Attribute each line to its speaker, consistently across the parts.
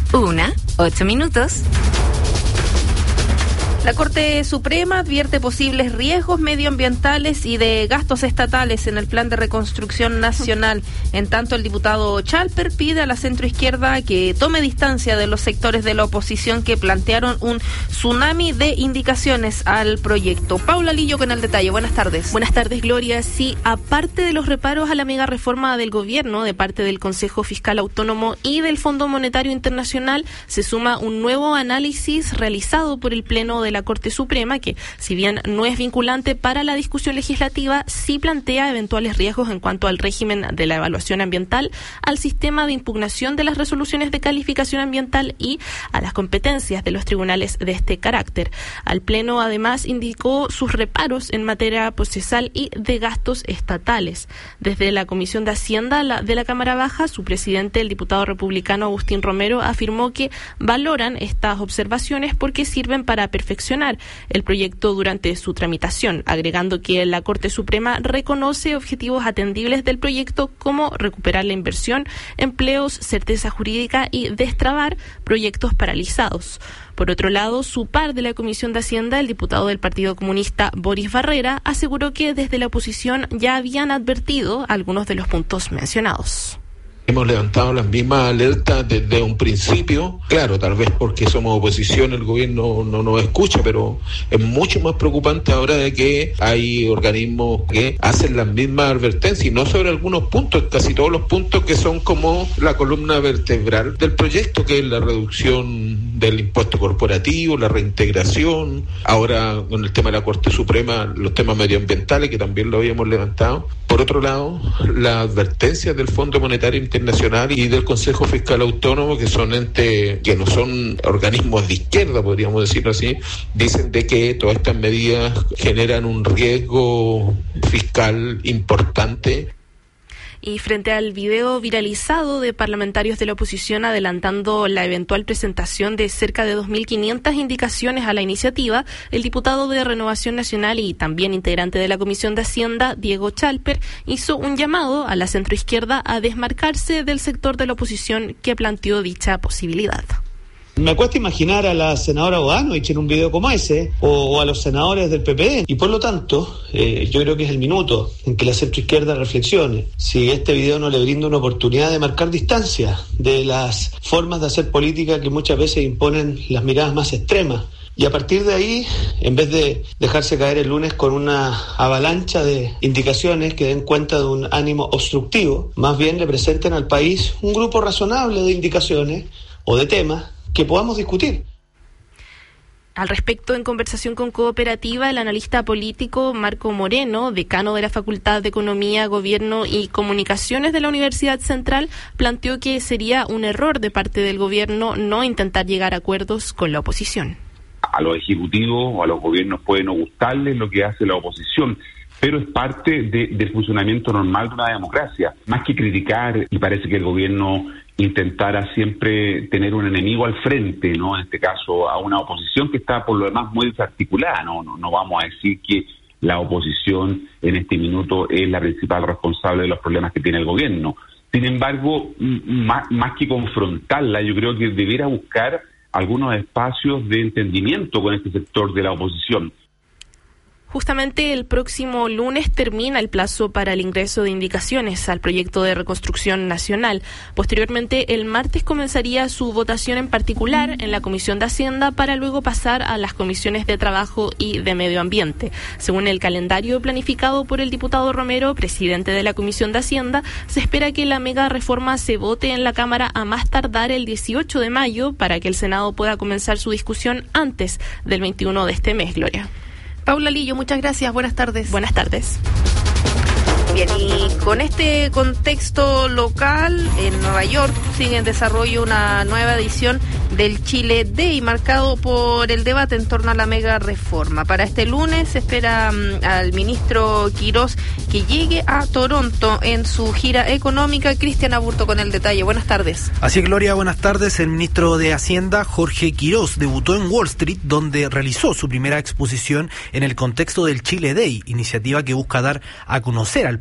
Speaker 1: 1:08. La Corte Suprema advierte posibles riesgos medioambientales y de gastos estatales en el Plan de Reconstrucción Nacional. En tanto, el diputado Chalper pide a la centroizquierda que tome distancia de los sectores de la oposición que plantearon un tsunami de indicaciones al proyecto. Paula Lillo con el detalle. Buenas tardes.
Speaker 2: Buenas tardes, Gloria. Sí, aparte de los reparos a la mega reforma del gobierno de parte del Consejo Fiscal Autónomo y del Fondo Monetario Internacional, se suma un nuevo análisis realizado por el Pleno de la Corte Suprema que, si bien no es vinculante para la discusión legislativa, sí plantea eventuales riesgos en cuanto al régimen de la evaluación ambiental, al sistema de impugnación de las resoluciones de calificación ambiental y a las competencias de los tribunales de este carácter. Al Pleno, además, indicó sus reparos en materia procesal y de gastos estatales. Desde la Comisión de Hacienda de la Cámara Baja, su presidente, el diputado republicano Agustín Romero, afirmó que valoran estas observaciones porque sirven para perfeccionar el proyecto durante su tramitación, agregando que la Corte Suprema reconoce objetivos atendibles del proyecto como recuperar la inversión, empleos, certeza jurídica y destrabar proyectos paralizados. Por otro lado, su par de la Comisión de Hacienda, el diputado del Partido Comunista Boris Barrera, aseguró que desde la oposición ya habían advertido algunos de los puntos mencionados.
Speaker 3: Hemos levantado las mismas alertas desde un principio, claro, tal vez porque somos oposición, el gobierno no nos escucha, pero es mucho más preocupante ahora de que hay organismos que hacen las mismas advertencias, y no sobre algunos puntos, casi todos los puntos que son como la columna vertebral del proyecto, que es la reducción del impuesto corporativo, la reintegración, ahora con el tema de la Corte Suprema, los temas medioambientales, que también lo habíamos levantado. Por otro lado, las advertencias del Fondo Monetario Internacional y del Consejo Fiscal Autónomo, que son entes que no son organismos de izquierda, podríamos decirlo así, dicen de que todas estas medidas generan un riesgo fiscal importante.
Speaker 2: Y frente al video viralizado de parlamentarios de la oposición adelantando la eventual presentación de cerca de 2.500 indicaciones a la iniciativa, el diputado de Renovación Nacional y también integrante de la Comisión de Hacienda, Diego Chalper, hizo un llamado a la centroizquierda a desmarcarse del sector de la oposición que planteó dicha posibilidad.
Speaker 4: Me cuesta imaginar a la senadora Bodanovich en un video como ese, o a los senadores del PPD, y por lo tanto, yo creo que es el minuto en que la centroizquierda reflexione si este video no le brinda una oportunidad de marcar distancia de las formas de hacer política que muchas veces imponen las miradas más extremas. Y a partir de ahí, en vez de dejarse caer el lunes con una avalancha de indicaciones que den cuenta de un ánimo obstructivo, más bien le presenten al país un grupo razonable de indicaciones o de temas que podamos discutir.
Speaker 2: Al respecto, en conversación con Cooperativa, el analista político Marco Moreno, decano de la Facultad de Economía, Gobierno y Comunicaciones de la Universidad Central, planteó que sería un error de parte del gobierno no intentar llegar a acuerdos con la oposición.
Speaker 5: A los ejecutivos o a los gobiernos puede no gustarles lo que hace la oposición, pero es parte del funcionamiento normal de una democracia. Más que criticar, y parece que el gobierno intentara siempre tener un enemigo al frente, ¿no? En este caso, a una oposición que está por lo demás muy desarticulada. No vamos a decir que la oposición en este minuto es la principal responsable de los problemas que tiene el gobierno. Sin embargo, más que confrontarla, yo creo que debiera buscar algunos espacios de entendimiento con este sector de la oposición.
Speaker 2: Justamente el próximo lunes termina el plazo para el ingreso de indicaciones al proyecto de reconstrucción nacional. Posteriormente, el martes comenzaría su votación en particular en la Comisión de Hacienda para luego pasar a las comisiones de Trabajo y de Medio Ambiente. Según el calendario planificado por el diputado Romero, presidente de la Comisión de Hacienda, se espera que la mega reforma se vote en la Cámara a más tardar el 18 de mayo para que el Senado pueda comenzar su discusión antes del 21 de este mes, Gloria.
Speaker 1: Paula Lillo, muchas gracias. Buenas tardes.
Speaker 2: Buenas tardes.
Speaker 1: Bien, y con este contexto local, en Nueva York sigue en desarrollo una nueva edición del Chile Day, marcado por el debate en torno a la mega reforma. Para este lunes se espera al ministro Quirós que llegue a Toronto en su gira económica. Cristian Aburto con el detalle. Buenas tardes.
Speaker 6: Así es, Gloria, buenas tardes. El ministro de Hacienda, Jorge Quirós, debutó en Wall Street, donde realizó su primera exposición en el contexto del Chile Day, iniciativa que busca dar a conocer al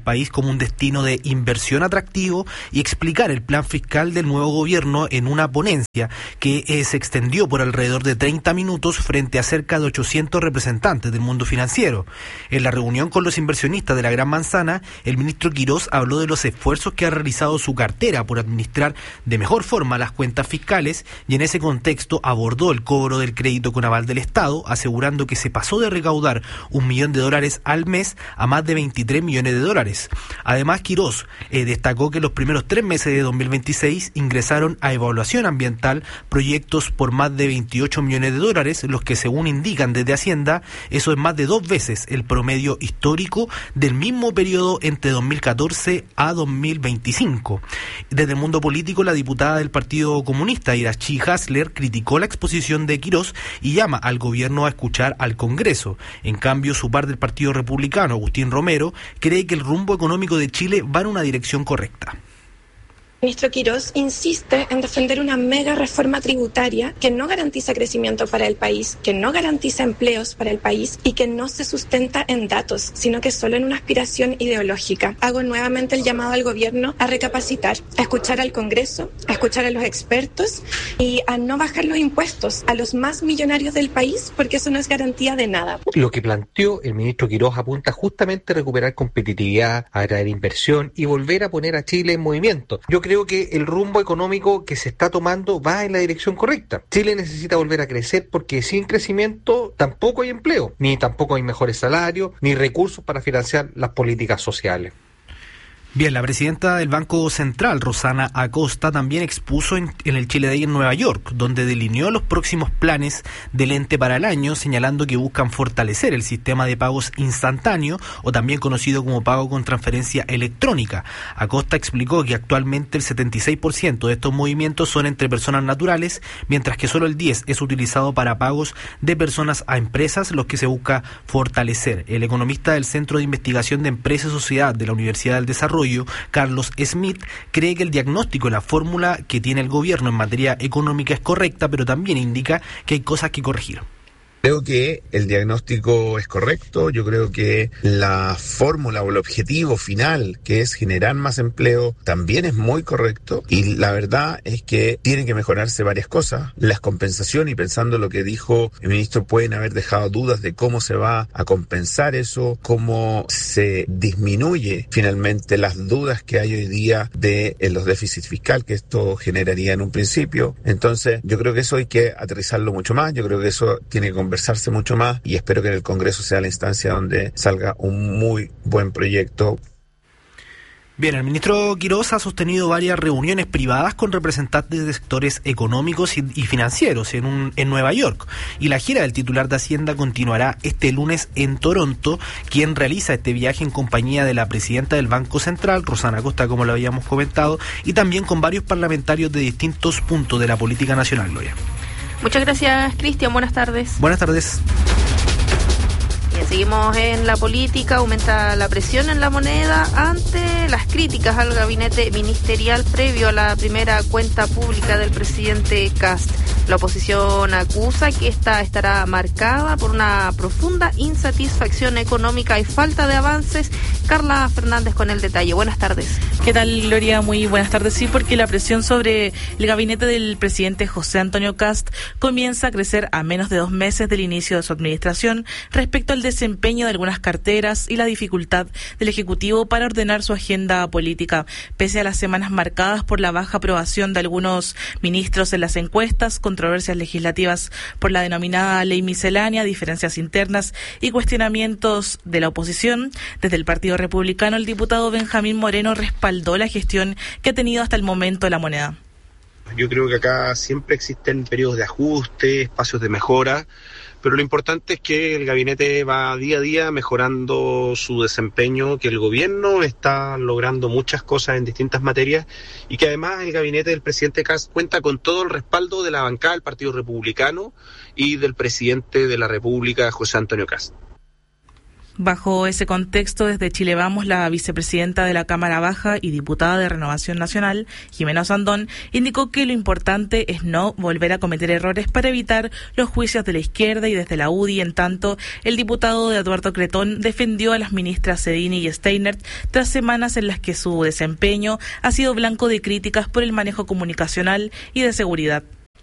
Speaker 6: país como un destino de inversión atractivo y explicar el plan fiscal del nuevo gobierno en una ponencia que se extendió por alrededor de 30 minutos frente a cerca de 800 representantes del mundo financiero. En la reunión con los inversionistas de la Gran Manzana, el ministro Quirós habló de los esfuerzos que ha realizado su cartera por administrar de mejor forma las cuentas fiscales y en ese contexto abordó el cobro del crédito con aval del Estado, asegurando que se pasó de recaudar $1 millón al mes a más de $23 millones. Además, Quirós destacó que en los primeros 3 meses de 2026 ingresaron a evaluación ambiental proyectos por más de $28 millones, los que según indican desde Hacienda, eso es más de 2 veces el promedio histórico del mismo periodo entre 2014 a 2025. Desde el mundo político, la diputada del Partido Comunista, Irachi Hasler, criticó la exposición de Quirós y llama al gobierno a escuchar al Congreso. En cambio, su par del Partido Republicano, Agustín Romero, cree que el rumbo económico de Chile va en una dirección correcta.
Speaker 7: El ministro Quirós insiste en defender una mega reforma tributaria que no garantiza crecimiento para el país, que no garantiza empleos para el país y que no se sustenta en datos, sino que solo en una aspiración ideológica. Hago nuevamente el llamado al gobierno a recapacitar, a escuchar al Congreso, a escuchar a los expertos y a no bajar los impuestos a los más millonarios del país, porque eso no es garantía de nada.
Speaker 8: Lo que planteó el ministro Quirós apunta justamente a recuperar competitividad, a atraer inversión y volver a poner a Chile en movimiento. Yo creo que el rumbo económico que se está tomando va en la dirección correcta. Chile necesita volver a crecer porque sin crecimiento tampoco hay empleo, ni tampoco hay mejores salarios, ni recursos para financiar las políticas sociales.
Speaker 6: Bien, la presidenta del Banco Central, Rosana Acosta, también expuso en el Chile Day en Nueva York, donde delineó los próximos planes del ente para el año, señalando que buscan fortalecer el sistema de pagos instantáneo, o también conocido como pago con transferencia electrónica. Acosta explicó que actualmente el 76% de estos movimientos son entre personas naturales, mientras que solo el 10% es utilizado para pagos de personas a empresas, los que se busca fortalecer. El economista del Centro de Investigación de Empresa y Sociedad de la Universidad del Desarrollo, Carlos Smith, cree que el diagnóstico y la fórmula que tiene el gobierno en materia económica es correcta, pero también indica que hay cosas que corregir.
Speaker 9: Creo que el diagnóstico es correcto, yo creo que la fórmula o el objetivo final, que es generar más empleo, también es muy correcto y la verdad es que tienen que mejorarse varias cosas. Las compensaciones, y pensando lo que dijo el ministro, pueden haber dejado dudas de cómo se va a compensar eso, cómo se disminuye finalmente las dudas que hay hoy día de los déficits fiscales que esto generaría en un principio. Entonces yo creo que eso hay que aterrizarlo mucho más, yo creo que eso tiene que conversarse mucho más y espero que en el Congreso sea la instancia donde salga un muy buen proyecto.
Speaker 6: Bien, el ministro Quirós ha sostenido varias reuniones privadas con representantes de sectores económicos y financieros en Nueva York. Y la gira del titular de Hacienda continuará este lunes en Toronto, quien realiza este viaje en compañía de la presidenta del Banco Central, Rosana Acosta, como lo habíamos comentado, y también con varios parlamentarios de distintos puntos de la política nacional, Gloria.
Speaker 1: Muchas gracias, Cristian. Buenas tardes.
Speaker 6: Buenas tardes.
Speaker 1: Bien, seguimos en la política. Aumenta la presión en la moneda ante las críticas al gabinete ministerial previo a la primera cuenta pública del presidente Kast. La oposición acusa que esta estará marcada por una profunda insatisfacción económica y falta de avances. Carla Fernández con el detalle. Buenas tardes.
Speaker 10: ¿Qué tal, Gloria? Muy buenas tardes. Sí, porque la presión sobre el gabinete del presidente José Antonio Kast comienza a crecer a menos de 2 meses del inicio de su administración respecto al desempeño de algunas carteras y la dificultad del Ejecutivo para ordenar su agenda política. Pese a las semanas marcadas por la baja aprobación de algunos ministros en las encuestas, controversias legislativas por la denominada ley miscelánea, diferencias internas y cuestionamientos de la oposición, desde el Partido Republicano, el diputado Benjamín Moreno respaldó la gestión que ha tenido hasta el momento la moneda.
Speaker 11: Yo creo que acá siempre existen periodos de ajuste, espacios de mejora, pero lo importante es que el gabinete va día a día mejorando su desempeño, que el gobierno está logrando muchas cosas en distintas materias y que además el gabinete del presidente Kast cuenta con todo el respaldo de la bancada del Partido Republicano y del presidente de la República, José Antonio Kast.
Speaker 10: Bajo ese contexto, desde Chile Vamos, la vicepresidenta de la Cámara Baja y diputada de Renovación Nacional, Jimena Osandón, indicó que lo importante es no volver a cometer errores para evitar los juicios de la izquierda y desde la UDI. En tanto, el diputado Eduardo Cretón defendió a las ministras Sedini y Steinert tras semanas en las que su desempeño ha sido blanco de críticas por el manejo comunicacional y de seguridad.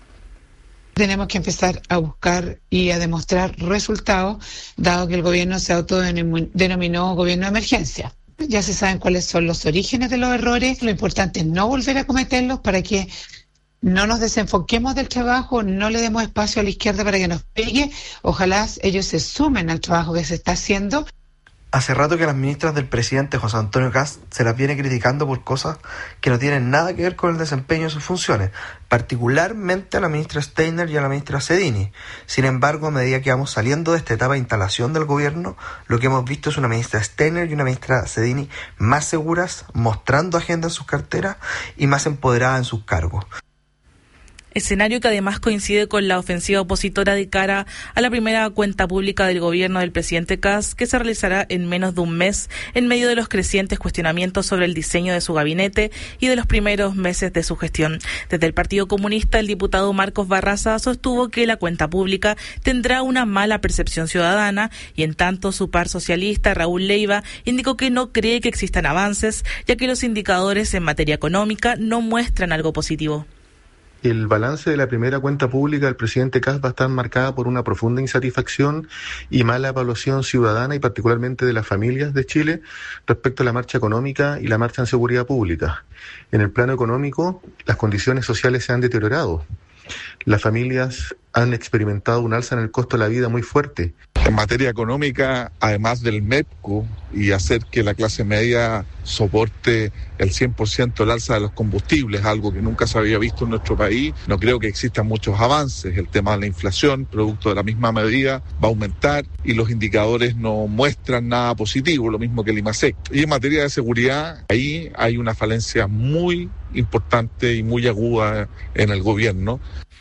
Speaker 12: Tenemos que empezar a buscar y a demostrar resultados, dado que el gobierno se autodenominó gobierno de emergencia. Ya se saben cuáles son los orígenes de los errores. Lo importante es no volver a cometerlos para que no nos desenfoquemos del trabajo, no le demos espacio a la izquierda para que nos pegue. Ojalá ellos se sumen al trabajo que se está haciendo.
Speaker 13: Hace rato que las ministras del presidente José Antonio Kast se las viene criticando por cosas que no tienen nada que ver con el desempeño de sus funciones, particularmente a la ministra Steiner y a la ministra Sedini. Sin embargo, a medida que vamos saliendo de esta etapa de instalación del gobierno, lo que hemos visto es una ministra Steiner y una ministra Sedini más seguras, mostrando agenda en sus carteras y más empoderadas en sus cargos.
Speaker 10: Escenario que además coincide con la ofensiva opositora de cara a la primera cuenta pública del gobierno del presidente Kast, que se realizará en menos de un mes en medio de los crecientes cuestionamientos sobre el diseño de su gabinete y de los primeros meses de su gestión. Desde el Partido Comunista, el diputado Marcos Barraza sostuvo que la cuenta pública tendrá una mala percepción ciudadana y en tanto su par socialista, Raúl Leiva, indicó que no cree que existan avances, ya que los indicadores en materia económica no muestran algo positivo.
Speaker 14: El balance de la primera cuenta pública del presidente Kast va a estar marcada por una profunda insatisfacción y mala evaluación ciudadana y particularmente de las familias de Chile respecto a la marcha económica y la marcha en seguridad pública. En el plano económico, las condiciones sociales se han deteriorado. Las familias han experimentado un alza en el costo de la vida muy fuerte.
Speaker 15: En materia económica, además del MEPCO y hacer que la clase media soporte el 100% el alza de los combustibles, algo que nunca se había visto en nuestro país, no creo que existan muchos avances. El tema de la inflación, producto de la misma medida, va a aumentar y los indicadores no muestran nada positivo, lo mismo que el IMASEC. Y en materia de seguridad, ahí hay una falencia muy importante y muy aguda en el gobierno.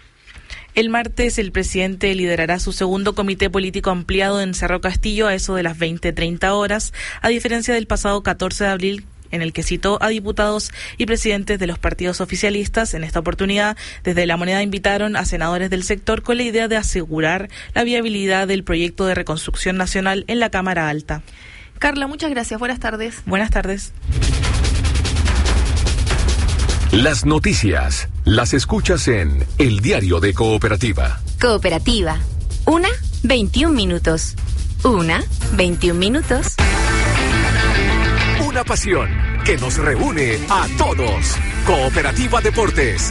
Speaker 10: El martes el presidente liderará su segundo comité político ampliado en Cerro Castillo a eso de las 20:30 horas, a diferencia del pasado 14 de abril, en el que citó a diputados y presidentes de los partidos oficialistas. En esta oportunidad, desde La Moneda invitaron a senadores del sector con la idea de asegurar la viabilidad del proyecto de reconstrucción nacional en la Cámara Alta.
Speaker 2: Carla, muchas gracias. Buenas tardes.
Speaker 10: Buenas tardes.
Speaker 16: Las noticias las escuchas en El Diario de Cooperativa.
Speaker 17: Cooperativa. 1:21 minutos. 1:21 minutos.
Speaker 16: Una pasión que nos reúne a todos. Cooperativa Deportes.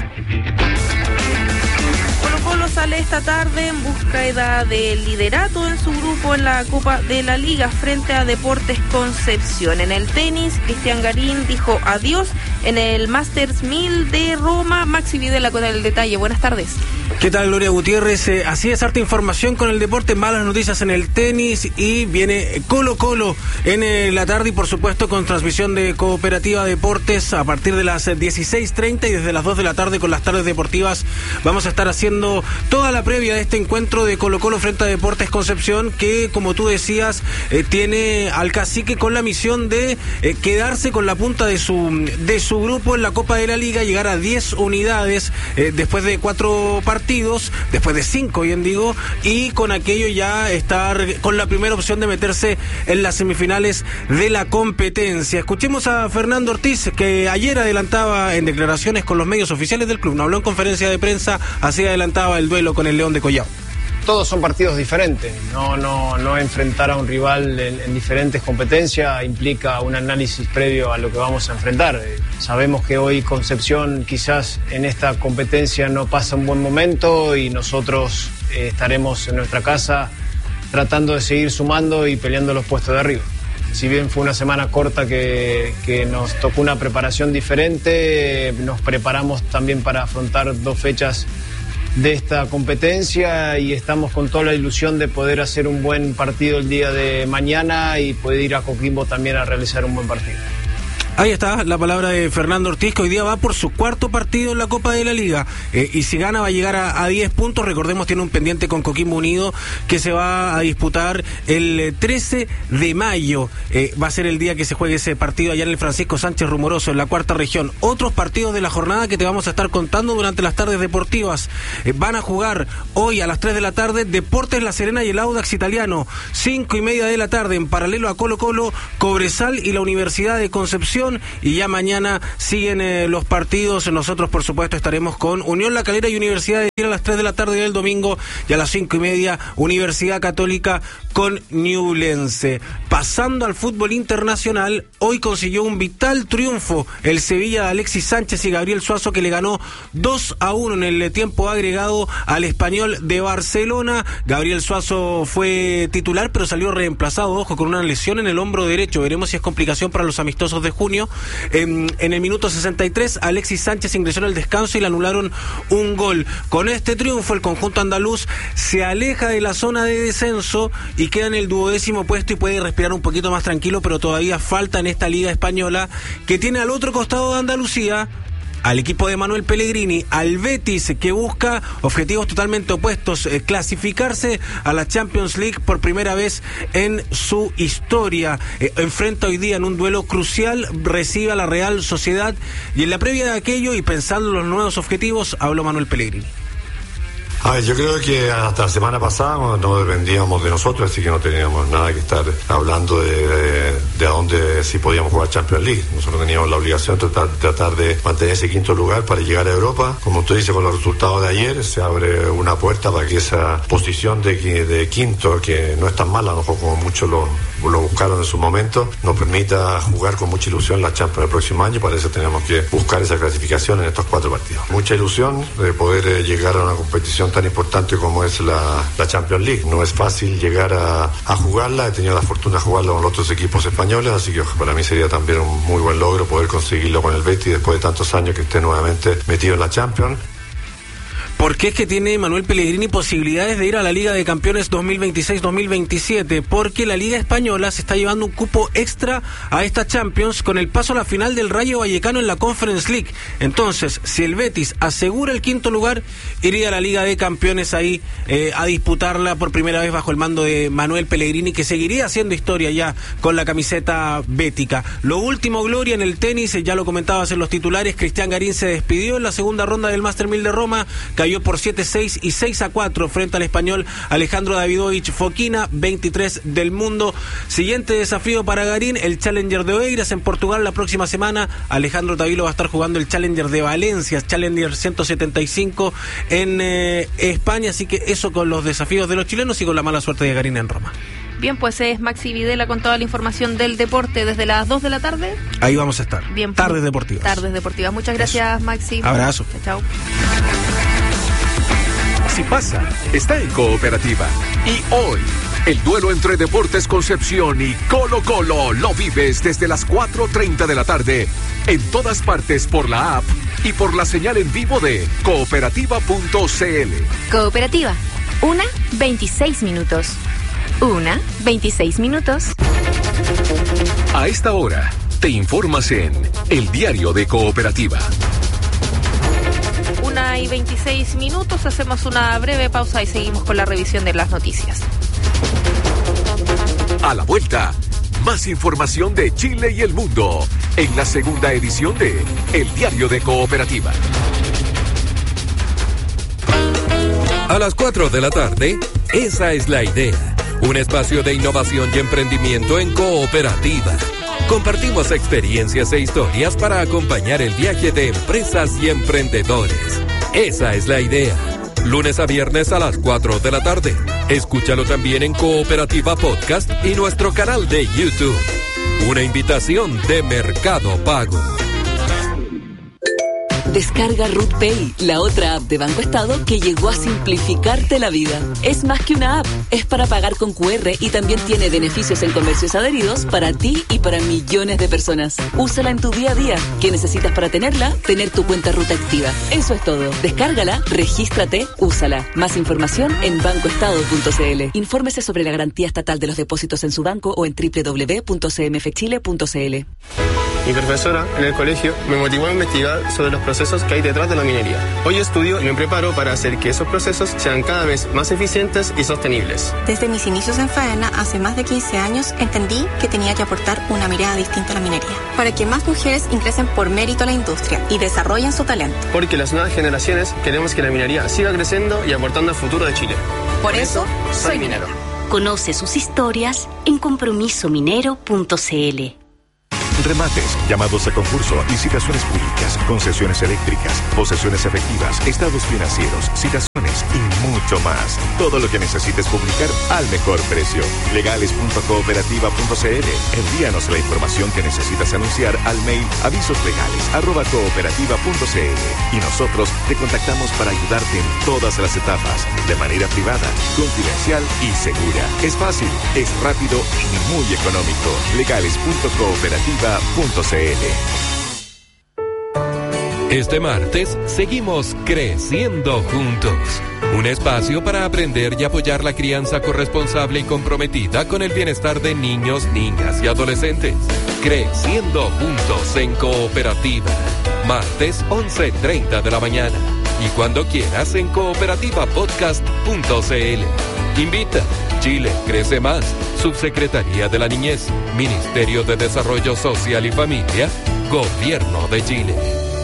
Speaker 1: Colo-Colo sale esta tarde en búsqueda de liderato en su grupo en la Copa de la Liga frente a Deportes Concepción. En el tenis, Cristian Garín dijo adiós en el Masters 1000 de Roma. Maxi Videla con el detalle. Buenas tardes.
Speaker 18: ¿Qué tal, Gloria Gutiérrez? Así es, harta información con el deporte, malas noticias en el tenis y viene Colo-Colo en la tarde y por supuesto con transmisión de Cooperativa Deportes a partir de las 16:30 y desde las 2 de la tarde con las tardes deportivas vamos a estar haciendo toda la previa de este encuentro de Colo-Colo frente a Deportes Concepción que, como tú decías, tiene al cacique con la misión de quedarse con la punta de su grupo en la Copa de la Liga, llegar a 10 unidades después de 4 partidos, después de 5 bien digo, y con aquello ya estar con la primera opción de meterse en las semifinales de la competencia. Escuchemos a Fernando Ortiz, que ayer adelantaba en declaraciones con los medios oficiales del club, no habló en conferencia de prensa, así adelantaba el duelo con el León de Collao.
Speaker 19: Todos son partidos diferentes, no enfrentar a un rival en diferentes competencias implica un análisis previo a lo que vamos a enfrentar. Sabemos que hoy Concepción quizás en esta competencia no pasa un buen momento y nosotros estaremos en nuestra casa tratando de seguir sumando y peleando los puestos de arriba. Si bien fue una semana corta que nos tocó una preparación diferente, nos preparamos también para afrontar 2 fechas de esta competencia y estamos con toda la ilusión de poder hacer un buen partido el día de mañana y poder ir a Coquimbo también a realizar un buen partido.
Speaker 18: Ahí está la palabra de Fernando Ortiz, que hoy día va por su cuarto partido en la Copa de la Liga, y si gana va a llegar a 10 puntos. Recordemos, tiene un pendiente con Coquimbo Unido que se va a disputar el 13 de mayo. Va a ser el día que se juegue ese partido allá en el Francisco Sánchez Rumoroso, en la cuarta región. Otros partidos de la jornada que te vamos a estar contando durante las tardes deportivas. Van a jugar hoy a las 3 de la tarde Deportes La Serena y el Audax Italiano. 5:30 de la tarde, en paralelo a Colo Colo, Cobresal y la Universidad de Concepción. Y ya mañana siguen los partidos. Nosotros, por supuesto, estaremos con Unión La Calera y Universidad de Chile a las 3 de la tarde del domingo, y a las 5:30 Universidad Católica con Ñublense. Pasando al fútbol internacional, hoy consiguió un vital triunfo el Sevilla de Alexis Sánchez y Gabriel Suazo, que le ganó 2-1 en el tiempo agregado al Español de Barcelona. Gabriel Suazo fue titular, pero salió reemplazado, ojo, con una lesión en el hombro derecho. Veremos si es complicación para los amistosos de junio. En el minuto 63, Alexis Sánchez ingresó en el descanso y le anularon un gol. Con este triunfo, el conjunto andaluz se aleja de la zona de descenso y queda en el 12º puesto y puede respirar un poquito más tranquilo, pero todavía falta en esta liga española, que tiene al otro costado de Andalucía al equipo de Manuel Pellegrini, al Betis, que busca objetivos totalmente opuestos, clasificarse a la Champions League por primera vez en su historia. Enfrenta hoy día en un duelo crucial, recibe a la Real Sociedad, y en la previa de aquello y pensando en los nuevos objetivos, habló Manuel Pellegrini.
Speaker 20: A ver, yo creo que hasta la semana pasada no dependíamos de nosotros, así que no teníamos nada que estar hablando de a dónde si podíamos jugar Champions League. Nosotros teníamos la obligación de tratar de mantener ese quinto lugar para llegar a Europa. Como tú dices, con los resultados de ayer se abre una puerta para que esa posición de quinto, que no es tan mala, a lo mejor como muchos lo buscaron en su momento, nos permita jugar con mucha ilusión la Champions el próximo año. Para eso tenemos que buscar esa clasificación en estos 4 partidos. Mucha ilusión de poder llegar a una competición tan importante como es la Champions League. No es fácil llegar a jugarla. He tenido la fortuna de jugarla con los otros equipos españoles, así que para mí sería también un muy buen logro poder conseguirlo con el Betis después de tantos años que esté nuevamente metido en la Champions.
Speaker 18: ¿Por qué es que tiene Manuel Pellegrini posibilidades de ir a la Liga de Campeones 2026-2027? Porque la Liga Española se está llevando un cupo extra a esta Champions con el paso a la final del Rayo Vallecano en la Conference League. Entonces, si el Betis asegura el quinto lugar, iría a la Liga de Campeones ahí a disputarla por primera vez bajo el mando de Manuel Pellegrini, que seguiría haciendo historia ya con la camiseta bética. Lo último, Gloria, en el tenis, ya lo comentabas en los titulares, Cristian Garín se despidió en la segunda ronda del Master 1000 de Roma, cayó por 7-6 y 6-4 frente al español Alejandro Davidovich Fokina, 23 del mundo. Siguiente desafío para Garín, el Challenger de Oeiras en Portugal la próxima semana. Alejandro Tavilo va a estar jugando el Challenger de Valencia, Challenger 175 en España, así que eso con los desafíos de los chilenos y con la mala suerte de Garín en Roma.
Speaker 1: Bien, pues es Maxi Videla con toda la información del deporte desde las 2 de la tarde.
Speaker 18: Ahí vamos a estar.
Speaker 1: Bien,
Speaker 18: Tardes Deportivas.
Speaker 1: Tardes Deportivas. Muchas gracias, Maxi.
Speaker 18: Abrazo.
Speaker 1: Chao.
Speaker 16: Si pasa, está en Cooperativa. Y hoy, el duelo entre Deportes Concepción y Colo Colo lo vives desde las 4:30 de la tarde en todas partes por la app y por la señal en vivo de cooperativa.cl.
Speaker 17: Cooperativa, 1:26 minutos. 1:26 minutos.
Speaker 16: A esta hora, te informas en El Diario de Cooperativa.
Speaker 1: 1:26 minutos, hacemos una breve pausa y seguimos con la revisión de las noticias.
Speaker 16: A la vuelta, más información de Chile y el mundo en la segunda edición de El Diario de Cooperativa.
Speaker 21: A las 4 de la tarde, esa es la idea. Un espacio de innovación y emprendimiento en Cooperativa. Compartimos experiencias e historias para acompañar el viaje de empresas y emprendedores. Esa es la idea. Lunes a viernes a las 4 de la tarde. Escúchalo también en Cooperativa Podcast y nuestro canal de YouTube. Una invitación de Mercado Pago.
Speaker 22: Descarga Root Pay, la otra app de Banco Estado que llegó a simplificarte la vida. Es más que una app, es para pagar con QR y también tiene beneficios en comercios adheridos para ti y para millones de personas. Úsala en tu día a día. ¿Qué necesitas para tenerla? Tener tu cuenta Root activa. Eso es todo. Descárgala, regístrate, úsala. Más información en bancoestado.cl. Infórmese sobre la garantía estatal de los depósitos en su banco o en www.cmfchile.cl.
Speaker 3: Mi profesora en el colegio me motivó a investigar sobre los procesos que hay detrás de la minería. Hoy estudio y me preparo para hacer que esos procesos sean cada vez más eficientes y sostenibles.
Speaker 4: Desde mis inicios en Faena, hace más de 15 años, entendí que tenía que aportar una mirada distinta a la minería, para que más mujeres ingresen por mérito a la industria y desarrollen su talento.
Speaker 3: Porque las nuevas generaciones queremos que la minería siga creciendo y aportando al futuro de Chile.
Speaker 4: Por eso, soy minero.
Speaker 23: Conoce sus historias en compromisominero.cl.
Speaker 24: Remates, llamados a concurso, licitaciones públicas, concesiones eléctricas, posesiones efectivas, estados financieros, citaciones y mucho más. Todo lo que necesites publicar al mejor precio. Legales.cooperativa.cl. Envíanos la información que necesitas anunciar al mail avisoslegales@cooperativa.cl y nosotros te contactamos para ayudarte en todas las etapas, de manera privada, confidencial y segura. Es fácil, es rápido y muy económico. Legales.cooperativa.cl.
Speaker 21: Este martes seguimos creciendo juntos. Un espacio para aprender y apoyar la crianza corresponsable y comprometida con el bienestar de niños, niñas y adolescentes. Creciendo juntos en Cooperativa. Martes 11:30 de la mañana. Y cuando quieras en cooperativapodcast.cl. Invita. Chile crece más. Subsecretaría de la Niñez. Ministerio de Desarrollo Social y Familia. Gobierno de Chile.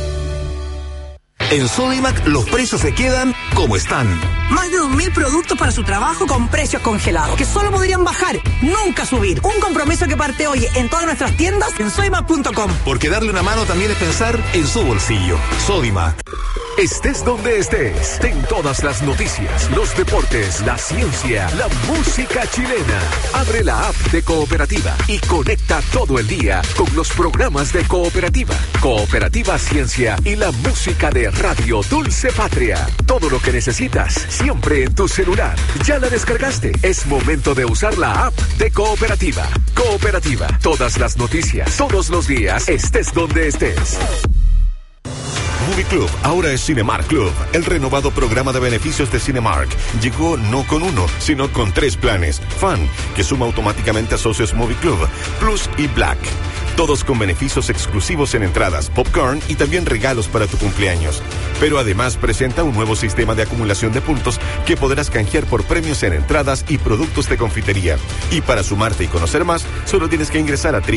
Speaker 25: En Sodimac los precios se quedan como están.
Speaker 26: Más de 2.000 productos para su trabajo con precios congelados, que solo podrían bajar, nunca subir. Un compromiso que parte hoy en todas nuestras tiendas en sodimac.com.
Speaker 25: Porque darle una mano también es pensar en su bolsillo. Sodimac.
Speaker 16: Estés donde estés, ten todas las noticias, los deportes, la ciencia, la música chilena. Abre la app de Cooperativa y conecta todo el día con los programas de Cooperativa, Cooperativa Ciencia y la música de Radio Dulce Patria. Todo lo que necesitas, siempre en tu celular. ¿Ya la descargaste? Es momento de usar la app de Cooperativa. Cooperativa, todas las noticias, todos los días, estés donde estés.
Speaker 25: Movie Club ahora es Cinemark Club. El renovado programa de beneficios de Cinemark llegó no con uno, sino con 3 planes. Fan, que suma automáticamente a socios Movie Club, Plus y Black. Todos con beneficios exclusivos en entradas, popcorn y también regalos para tu cumpleaños. Pero además presenta un nuevo sistema de acumulación de puntos que podrás canjear por premios en entradas y productos de confitería. Y para sumarte y conocer más, solo tienes que ingresar a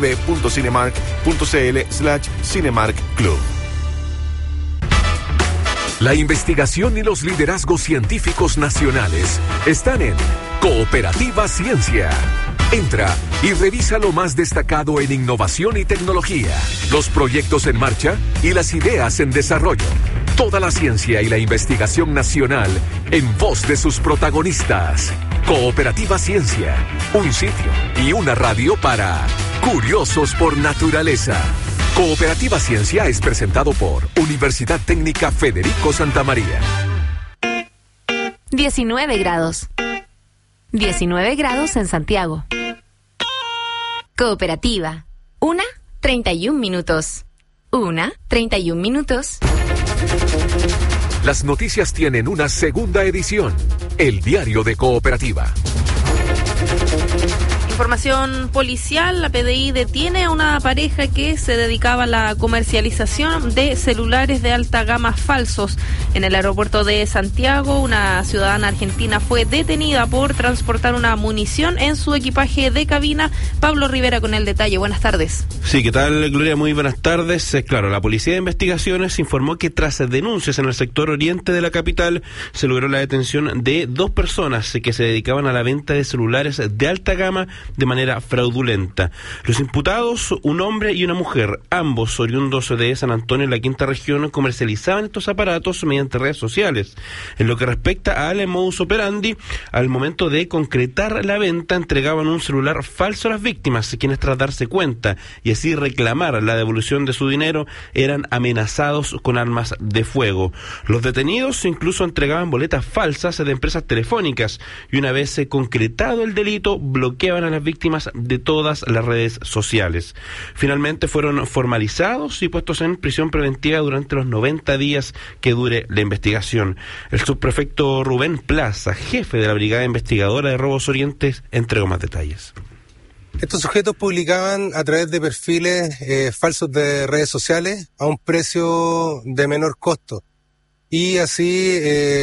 Speaker 25: www.cinemark.cl/Cinemark Club.
Speaker 16: La investigación y los liderazgos científicos nacionales están en Cooperativa Ciencia. Entra y revisa lo más destacado en innovación y tecnología, los proyectos en marcha y las ideas en desarrollo. Toda la ciencia y la investigación nacional en voz de sus protagonistas. Cooperativa Ciencia, un sitio y una radio para curiosos por naturaleza. Cooperativa Ciencia es presentado por Universidad Técnica Federico Santa María.
Speaker 17: 19 grados. 19 grados en Santiago. Cooperativa. 1:31 minutos. 1:31 minutos.
Speaker 16: Las noticias tienen una segunda edición. El diario de Cooperativa.
Speaker 1: Información policial, la PDI detiene a una pareja que se dedicaba a la comercialización de celulares de alta gama falsos. En el aeropuerto de Santiago, una ciudadana argentina fue detenida por transportar una munición en su equipaje de cabina. Pablo Rivera con el detalle. Buenas tardes.
Speaker 27: Sí, ¿qué tal, Gloria? Muy buenas tardes. Claro, la Policía de Investigaciones informó que tras denuncias en el sector oriente de la capital, se logró la detención de 2 personas que se dedicaban a la venta de celulares de alta gama de manera fraudulenta. Los imputados, un hombre y una mujer, ambos oriundos de San Antonio en la Quinta Región, comercializaban estos aparatos mediante redes sociales. En lo que respecta al modus operandi, al momento de concretar la venta, entregaban un celular falso a las víctimas, quienes tras darse cuenta y así reclamar la devolución de su dinero, eran amenazados con armas de fuego. Los detenidos incluso entregaban boletas falsas de empresas telefónicas y una vez concretado el delito, bloqueaban a las víctimas de todas las redes sociales. Finalmente fueron formalizados y puestos en prisión preventiva durante los 90 días que dure la investigación. El subprefecto Rubén Plaza, jefe de la Brigada Investigadora de Robos Orientes, entregó más detalles.
Speaker 5: Estos sujetos publicaban a través de perfiles falsos de redes sociales a un precio de menor costo y así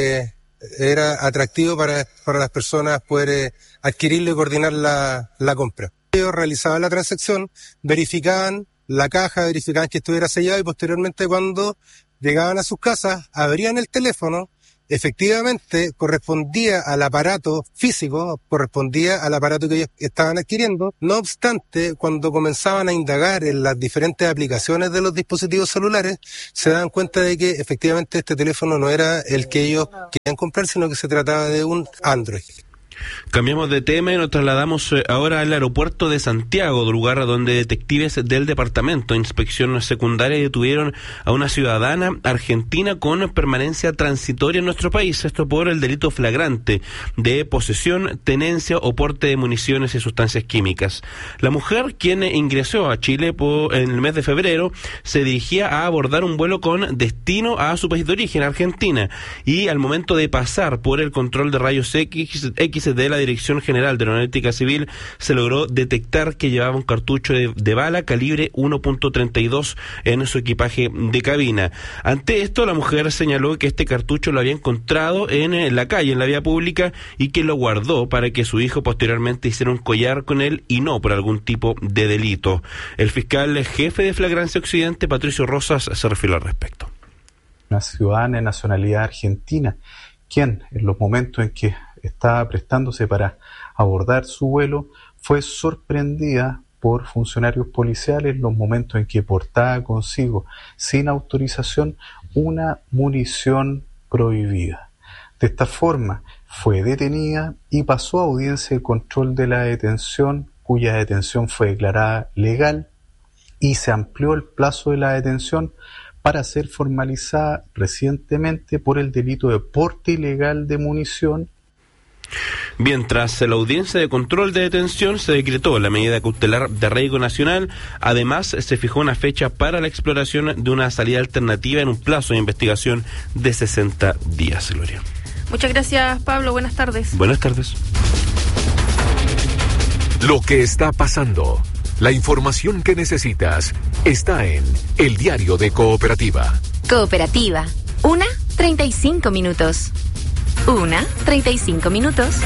Speaker 5: era atractivo para las personas poder adquirirlo y coordinar la compra. Ellos realizaban la transacción, verificaban la caja, verificaban que estuviera sellado y posteriormente cuando llegaban a sus casas, abrían el teléfono. Efectivamente, correspondía al aparato físico, correspondía al aparato que ellos estaban adquiriendo. No obstante, cuando comenzaban a indagar en las diferentes aplicaciones de los dispositivos celulares, se daban cuenta de que efectivamente este teléfono no era el que ellos querían comprar, sino que se trataba de un Android.
Speaker 27: Cambiamos de tema y nos trasladamos ahora al aeropuerto de Santiago, lugar donde detectives del Departamento de Inspección Secundaria detuvieron a una ciudadana argentina con permanencia transitoria en nuestro país. Esto por el delito flagrante de posesión, tenencia o porte de municiones y sustancias químicas. La mujer, quien ingresó a Chile en el mes de febrero, se dirigía a abordar un vuelo con destino a su país de origen, Argentina, y al momento de pasar por el control de rayos X de la Dirección General de Aeronáutica Civil, se logró detectar que llevaba un cartucho de bala calibre 1.32 en su equipaje de cabina. Ante esto, la mujer señaló que este cartucho lo había encontrado en la calle, en la vía pública, y que lo guardó para que su hijo posteriormente hiciera un collar con él y no por algún tipo de delito. El fiscal jefe de Flagrancia Occidente, Patricio Rosas, se refirió al respecto.
Speaker 6: Una ciudadana de nacionalidad argentina, quien en los momentos en que estaba prestándose para abordar su vuelo, fue sorprendida por funcionarios policiales en los momentos en que portaba consigo, sin autorización, una munición prohibida. De esta forma, fue detenida y pasó a audiencia de control de la detención, cuya detención fue declarada legal y se amplió el plazo de la detención para ser formalizada recientemente por el delito de porte ilegal de munición.
Speaker 27: Bien, tras la audiencia de control de detención se decretó la medida cautelar de arraigo nacional. Además, se fijó una fecha para la exploración de una salida alternativa en un plazo de investigación de 60 días, Gloria.
Speaker 1: Muchas gracias, Pablo. Buenas tardes.
Speaker 27: Buenas tardes.
Speaker 16: Lo que está pasando, la información que necesitas, está en El Diario de Cooperativa.
Speaker 17: Cooperativa. 1:35 minutos. 1:35 minutos.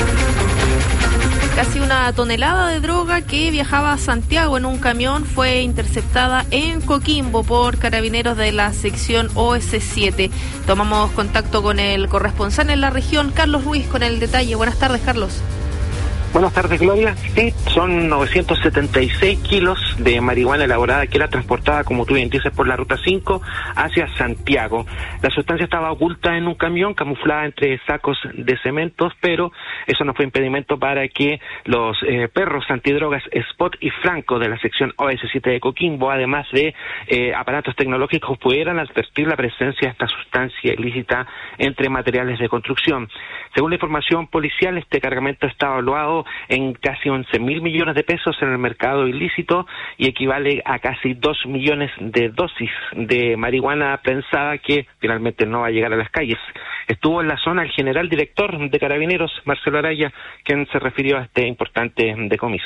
Speaker 1: Casi una tonelada de droga que viajaba a Santiago en un camión fue interceptada en Coquimbo por carabineros de la sección OS7. Tomamos contacto con el corresponsal en la región, Carlos Ruiz, con el detalle. Buenas tardes, Carlos.
Speaker 7: Buenas tardes, Gloria. Sí, son 976 kilos de marihuana elaborada que era transportada, como tú bien dices, por la Ruta 5 hacia Santiago. La sustancia estaba oculta en un camión, camuflada entre sacos de cementos, pero eso no fue impedimento para que los perros antidrogas Spot y Franco de la sección OS7 de Coquimbo, además de aparatos tecnológicos, pudieran advertir la presencia de esta sustancia ilícita entre materiales de construcción. Según la información policial, este cargamento está evaluado en casi 11.000 millones de pesos en el mercado ilícito y equivale a casi 2 millones de dosis de marihuana prensada que finalmente no va a llegar a las calles. Estuvo en la zona el general director de Carabineros, Marcelo Araya, quien se refirió a este importante decomiso.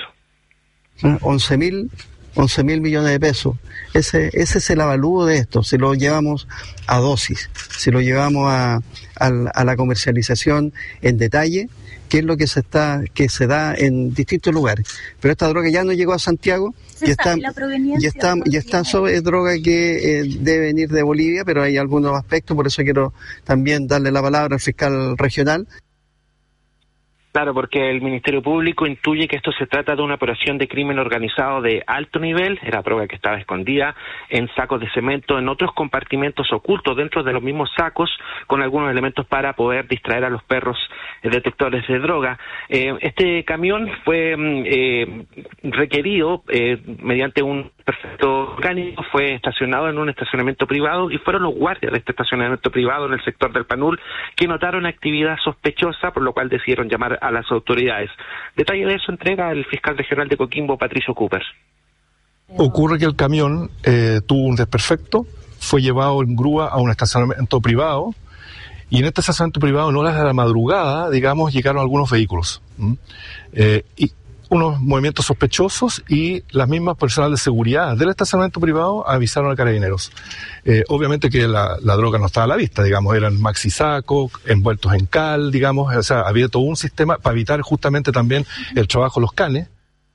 Speaker 8: 11.000 millones de pesos. Ese es el avalúo de esto, si lo llevamos a dosis, si lo llevamos a la comercialización en detalle, que es lo que se da en distintos lugares. Pero esta droga ya no llegó a Santiago, es droga que debe venir de Bolivia, pero hay algunos aspectos, por eso quiero también darle la palabra al fiscal regional.
Speaker 7: Claro, porque el Ministerio Público intuye que esto se trata de una operación de crimen organizado de alto nivel. Era droga que estaba escondida en sacos de cemento, en otros compartimentos ocultos dentro de los mismos sacos, con algunos elementos para poder distraer a los perros detectores de droga. Este camión fue requerido mediante un perfecto orgánico, fue estacionado en un estacionamiento privado y fueron los guardias de este estacionamiento privado en el sector del Panul que notaron actividad sospechosa, por lo cual decidieron llamar a las autoridades. Detalle de eso entrega el fiscal regional de Coquimbo, Patricio Cooper.
Speaker 9: Ocurre que el camión tuvo un desperfecto, fue llevado en grúa a un estacionamiento privado y en este estacionamiento privado en horas de la madrugada, digamos, llegaron algunos vehículos. unos movimientos sospechosos y las mismas personal de seguridad del estacionamiento privado avisaron a Carabineros. Obviamente que la droga no estaba a la vista, digamos, eran maxi sacos, envueltos en cal, digamos, o sea, había todo un sistema para evitar justamente también el trabajo de los canes.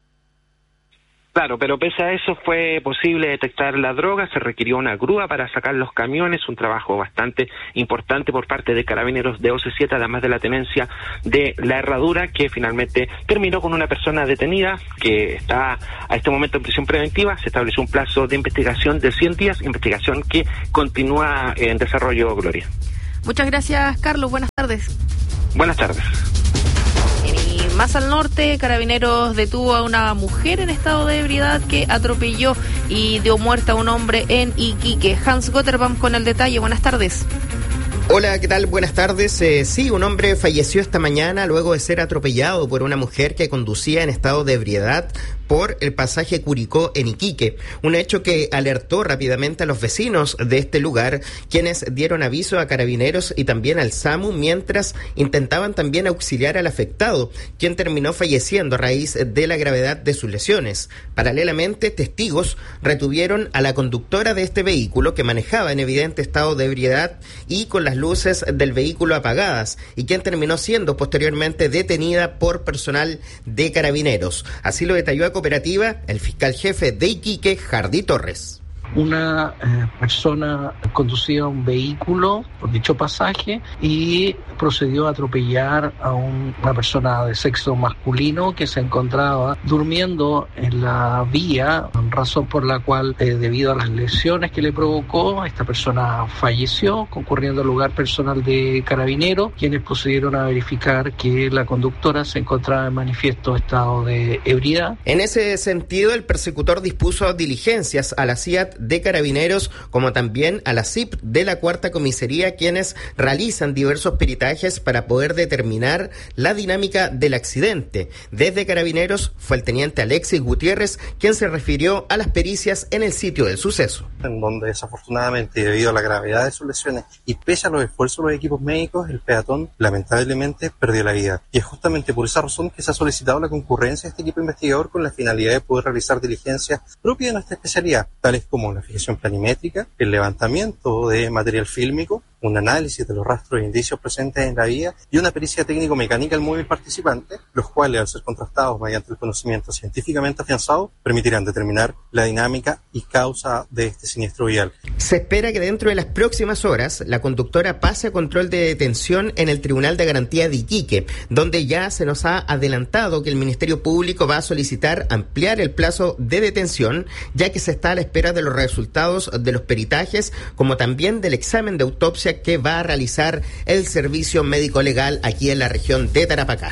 Speaker 7: Claro, pero pese a eso fue posible detectar la droga, se requirió una grúa para sacar los camiones, un trabajo bastante importante por parte de Carabineros de OC7, además de la tenencia de la herradura, que finalmente terminó con una persona detenida que está a este momento en prisión preventiva. Se estableció un plazo de investigación de 100 días, investigación que continúa en desarrollo, Gloria.
Speaker 1: Muchas gracias, Carlos. Buenas tardes.
Speaker 7: Buenas tardes.
Speaker 1: Y más al norte, Carabineros detuvo a una mujer en estado de ebriedad que atropelló y dio muerte a un hombre en Iquique. Hans Gotterbaum con el detalle. Buenas tardes.
Speaker 2: Hola, ¿qué tal? Buenas tardes. Sí, un hombre falleció esta mañana luego de ser atropellado por una mujer que conducía en estado de ebriedad por el pasaje Curicó en Iquique, un hecho que alertó rápidamente a los vecinos de este lugar, quienes dieron aviso a Carabineros y también al SAMU, mientras intentaban también auxiliar al afectado, quien terminó falleciendo a raíz de la gravedad de sus lesiones. Paralelamente, testigos retuvieron a la conductora de este vehículo, que manejaba en evidente estado de ebriedad y con las luces del vehículo apagadas, y quien terminó siendo posteriormente detenida por personal de Carabineros. Así lo detalló a Cooperativa el fiscal jefe de Iquique, Jardy Torres.
Speaker 10: Una persona conducía un vehículo por dicho pasaje y procedió a atropellar a una persona de sexo masculino que se encontraba durmiendo en la vía, razón por la cual, debido a las lesiones que le provocó, esta persona falleció, concurriendo al lugar personal de Carabineros, quienes procedieron a verificar que la conductora se encontraba en manifiesto estado de ebriedad.
Speaker 2: En ese sentido, el persecutor dispuso diligencias a la CIAT de Carabineros, como también a la CIP de la Cuarta Comisaría, quienes realizan diversos peritajes para poder determinar la dinámica del accidente. Desde Carabineros fue el teniente Alexis Gutiérrez quien se refirió a las pericias en el sitio del suceso.
Speaker 11: En donde desafortunadamente, debido a la gravedad de sus lesiones y pese a los esfuerzos de los equipos médicos, el peatón lamentablemente perdió la vida. Y es justamente por esa razón que se ha solicitado la concurrencia de este equipo investigador con la finalidad de poder realizar diligencias propias de nuestra especialidad, tales como la fijación planimétrica, el levantamiento de material fílmico, un análisis de los rastros e indicios presentes en la vía y una pericia técnico-mecánica al móvil participante, los cuales, al ser contrastados mediante el conocimiento científicamente afianzado, permitirán determinar la dinámica y causa de este siniestro vial.
Speaker 2: Se espera que dentro de las próximas horas la conductora pase a control de detención en el Tribunal de Garantía de Iquique, donde ya se nos ha adelantado que el Ministerio Público va a solicitar ampliar el plazo de detención, ya que se está a la espera de los resultados de los peritajes, como también del examen de autopsia que va a realizar el Servicio Médico Legal aquí en la región de Tarapacá.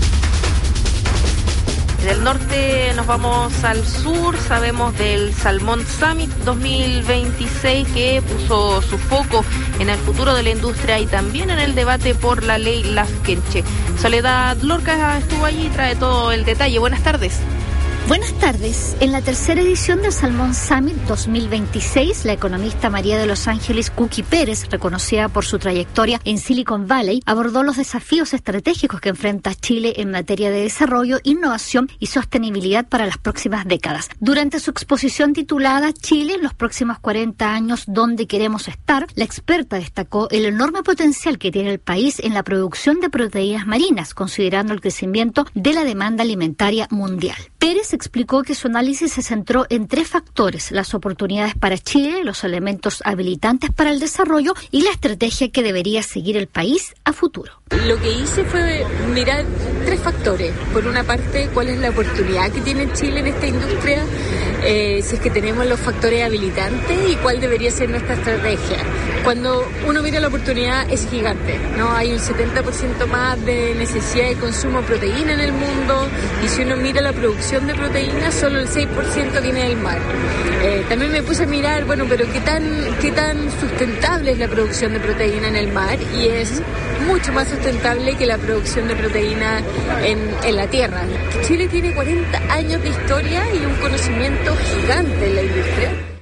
Speaker 1: Del norte nos vamos al sur. Sabemos del Salmón Summit 2026, que puso su foco en el futuro de la industria y también en el debate por la ley Lafkenche. Soledad Lorca estuvo allí y trae todo el detalle. Buenas tardes.
Speaker 12: Buenas tardes. En la tercera edición del Salmón Summit 2026, la economista María de los Ángeles Cookie Pérez, reconocida por su trayectoria en Silicon Valley, abordó los desafíos estratégicos que enfrenta Chile en materia de desarrollo, innovación y sostenibilidad para las próximas décadas. Durante su exposición titulada Chile en los próximos 40 años, ¿dónde queremos estar?, la experta destacó el enorme potencial que tiene el país en la producción de proteínas marinas, considerando el crecimiento de la demanda alimentaria mundial. Pérez explicó que su análisis se centró en 3 factores: las oportunidades para Chile, los elementos habilitantes para el desarrollo y la estrategia que debería seguir el país a futuro.
Speaker 13: Lo que hice fue mirar 3 factores. Por una parte, cuál es la oportunidad que tiene Chile en esta industria, si es que tenemos los factores habilitantes, y cuál debería ser nuestra estrategia. Cuando uno mira la oportunidad, es gigante, ¿no? Hay un 70% más de necesidad de consumo de proteína en el mundo, y si uno mira la producción de proteína, solo el 6% viene del mar. También me puse a mirar, bueno, pero qué tan sustentable es la producción de proteína en el mar, y es mucho más sustentable que la producción de proteína en la tierra. Chile tiene 40 años de historia y un conocimiento gigante en la industria.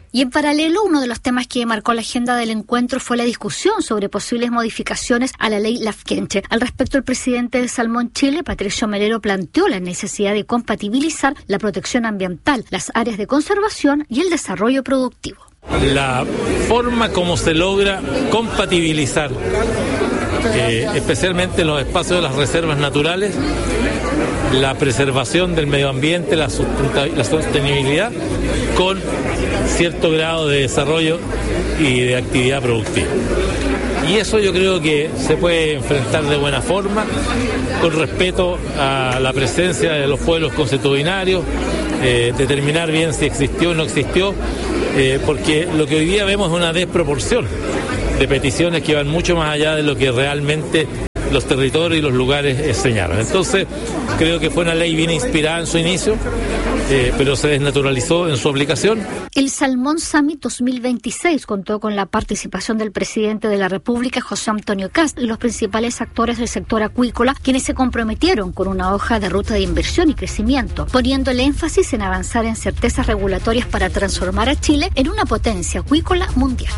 Speaker 12: Y en paralelo, uno de los temas que marcó la agenda del encuentro fue la discusión sobre posibles modificaciones a la ley Lafkenche. Al respecto, el presidente de Salmón Chile, Patricio Melero, planteó la necesidad de compatibilizar la protección ambiental, las áreas de conservación y el desarrollo productivo.
Speaker 3: La forma como se logra compatibilizar, especialmente los espacios de las reservas naturales, la preservación del medio ambiente, la sostenibilidad, con cierto grado de desarrollo y de actividad productiva. Y eso yo creo que se puede enfrentar de buena forma, con respeto a la presencia de los pueblos consuetudinarios, determinar bien si existió o no existió, porque lo que hoy día vemos es una desproporción de peticiones que van mucho más allá de lo que realmente los territorios y los lugares señalan. Entonces, creo que fue una ley bien inspirada en su inicio, pero se desnaturalizó en su aplicación.
Speaker 12: El Salmón Summit 2026 contó con la participación del presidente de la República, José Antonio Kast, y los principales actores del sector acuícola, quienes se comprometieron con una hoja de ruta de inversión y crecimiento, poniendo el énfasis en avanzar en certezas regulatorias para transformar a Chile en una potencia acuícola mundial.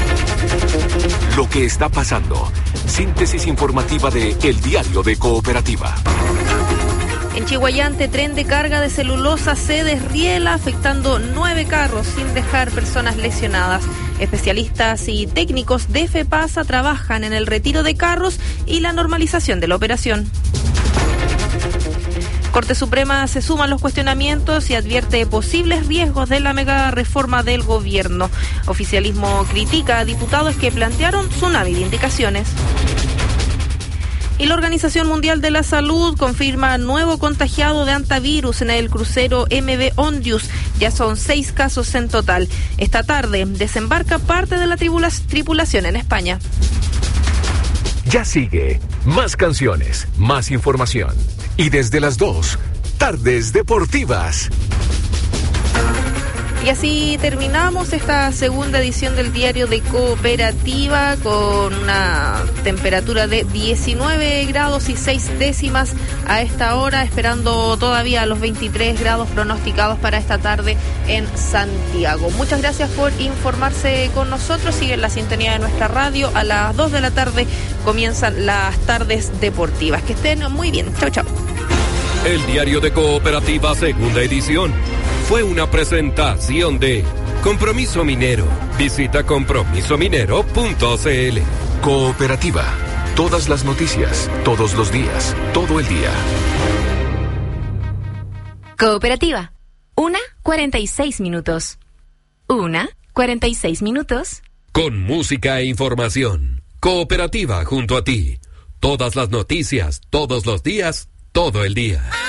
Speaker 16: Lo que está pasando. Síntesis informativa de El Diario de Cooperativa.
Speaker 1: En Chihuayante, tren de carga de celulosa se desriela, afectando 9 carros sin dejar personas lesionadas. Especialistas y técnicos de FEPASA trabajan en el retiro de carros y la normalización de la operación. Corte Suprema se suma a los cuestionamientos y advierte posibles riesgos de la mega reforma del gobierno. Oficialismo critica a diputados que plantearon tsunami de indicaciones. Y la Organización Mundial de la Salud confirma nuevo contagiado de hantavirus en el crucero MV Ondius. Ya son 6 casos en total. Esta tarde desembarca parte de la tripulación en España.
Speaker 16: Ya sigue. Más canciones, más información. Y desde las 2, Tardes Deportivas.
Speaker 1: Y así terminamos esta segunda edición del Diario de Cooperativa con una temperatura de 19 grados y 6 décimas a esta hora, esperando todavía los 23 grados pronosticados para esta tarde en Santiago. Muchas gracias por informarse con nosotros. Sigue en la sintonía de nuestra radio. A las 2 de la tarde comienzan las Tardes Deportivas. Que estén muy bien. Chau, chau.
Speaker 21: El Diario de Cooperativa, segunda edición, fue una presentación de Compromiso Minero. Visita compromisominero.cl.
Speaker 16: Cooperativa. Todas las noticias, todos los días, todo el día.
Speaker 17: Cooperativa. 1:46 minutos. 1:46 minutos.
Speaker 21: Con música e información. Cooperativa junto a ti. Todas las noticias, todos los días, todo el día.